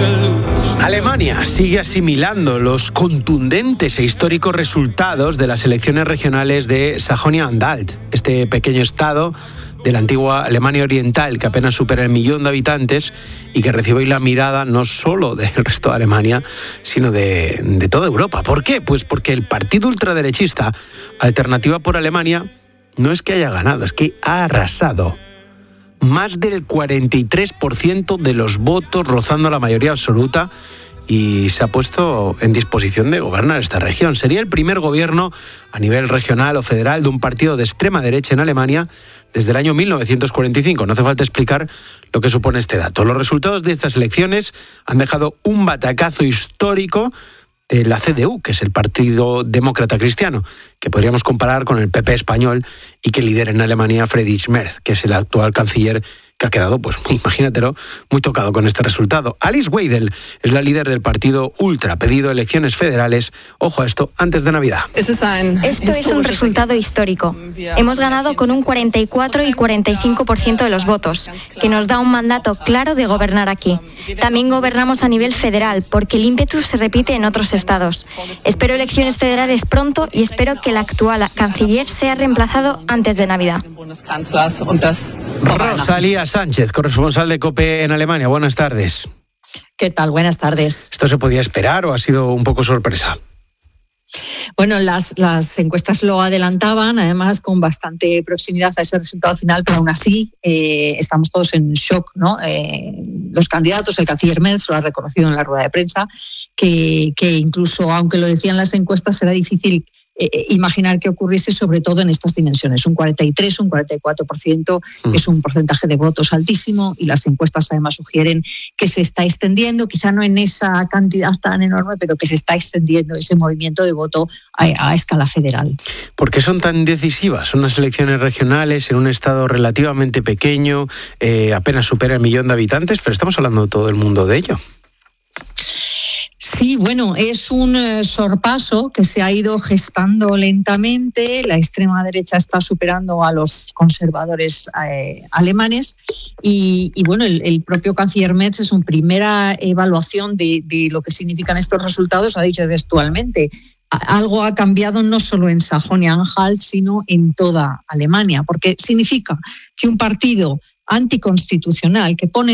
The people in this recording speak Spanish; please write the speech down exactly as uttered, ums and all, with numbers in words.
Alemania sigue asimilando los contundentes e históricos resultados de las elecciones regionales de Sajonia-Anhalt, este pequeño estado de la antigua Alemania Oriental, que apenas supera el millón de habitantes y que recibe hoy la mirada no solo del resto de Alemania, sino de, de toda Europa. ¿Por qué? Pues porque el partido ultraderechista Alternativa por Alemania no es que haya ganado, es que ha arrasado. Más del cuarenta y tres por ciento de los votos, rozando la mayoría absoluta, y se ha puesto en disposición de gobernar esta región. Sería el primer gobierno a nivel regional o federal de un partido de extrema derecha en Alemania desde el año mil novecientos cuarenta y cinco. No hace falta explicar lo que supone este dato. Los resultados de estas elecciones han dejado un batacazo histórico de la C D U, que es el Partido Demócrata Cristiano, que podríamos comparar con el P P español y que lidera en Alemania Friedrich Merz, que es el actual canciller, que ha quedado, pues imagínatelo, muy tocado con este resultado. Alice Weidel es la líder del partido Ultra, ha pedido elecciones federales, ojo a esto, antes de Navidad. Esto es un resultado histórico. Hemos ganado con un cuarenta y cuatro y cuarenta y cinco por ciento de los votos, que nos da un mandato claro de gobernar aquí. También gobernamos a nivel federal, porque el ímpetu se repite en otros estados. Espero elecciones federales pronto y espero que el actual canciller sea reemplazado antes de Navidad. Rosalía Sánchez, corresponsal de COPE en Alemania. Buenas tardes. ¿Qué tal? Buenas tardes. ¿Esto se podía esperar o ha sido un poco sorpresa? Bueno, las, las encuestas lo adelantaban, además con bastante proximidad a ese resultado final, pero aún así eh, estamos todos en shock, ¿no? Eh, los candidatos, el canciller Merz lo ha reconocido en la rueda de prensa, que, que incluso, aunque lo decían las encuestas, era difícil Eh, imaginar que ocurriese, sobre todo en estas dimensiones. Un cuarenta y tres, un cuarenta y cuatro por ciento mm. es un porcentaje de votos altísimo, y las encuestas además sugieren que se está extendiendo, quizá no en esa cantidad tan enorme, pero que se está extendiendo ese movimiento de voto a, a escala federal. ¿Por qué son tan decisivas? Son unas elecciones regionales en un estado relativamente pequeño, eh, apenas supera el millón de habitantes, pero estamos hablando todo el mundo de ello. Sí, bueno, es un eh, sorpaso que se ha ido gestando lentamente. La extrema derecha está superando a los conservadores eh, alemanes y, y bueno, el, el propio canciller Merz, en su primera evaluación de, de lo que significan estos resultados, ha dicho textualmente: algo ha cambiado no solo en Sajonia-Anhalt, sino en toda Alemania, porque significa que un partido anticonstitucional que pone